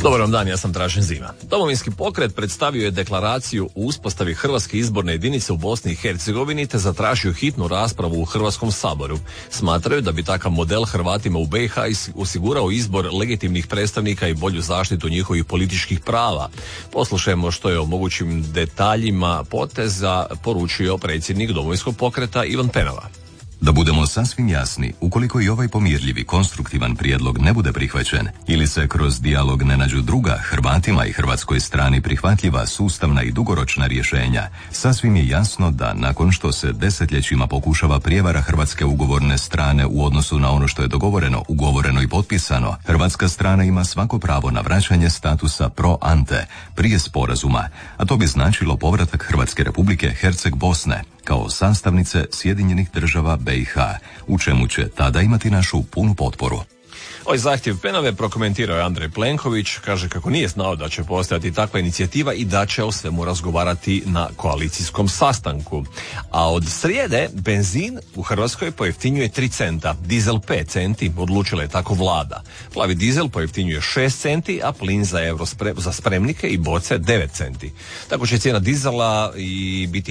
Dobar vam dan, ja sam Dražen Zima. Domovinski pokret predstavio je deklaraciju o uspostavi Hrvatske izborne jedinice u Bosni i Hercegovini te zatražio hitnu raspravu u Hrvatskom saboru. Smatraju da bi takav model Hrvatima u BiH osigurao izbor legitimnih predstavnika i bolju zaštitu njihovih političkih prava. Poslušajmo što je o mogućim detaljima poteza poručio predsjednik Domovinskog pokreta Ivan Penava. Da budemo sasvim jasni, ukoliko i ovaj pomirljivi, konstruktivan prijedlog ne bude prihvaćen ili se kroz dijalog ne nađu druga, Hrvatima i hrvatskoj strani prihvatljiva, sustavna i dugoročna rješenja, sasvim je jasno da nakon što se desetljećima pokušava prijevara hrvatske ugovorne strane u odnosu na ono što je dogovoreno, ugovoreno i potpisano, hrvatska strana ima svako pravo na vraćanje statusa pro ante prije sporazuma, a to bi značilo povratak Hrvatske Republike Herceg Bosne kao sastavnice Sjedinjenih Država BiH, u čemu će tada imati našu punu potporu. Ovaj zahtjev Penave prokomentirao je Andrej Plenković, kaže kako nije znao da će postojati takva inicijativa i da će o svemu razgovarati na koalicijskom sastanku. A od srijede benzin u Hrvatskoj pojeftinjuje 3 centa, dizel 5 centi, odlučila je tako vlada. Plavi dizel pojeftinjuje 6 centi, a plin za spremnike i boce 9 centi. Tako će cijena dizela i biti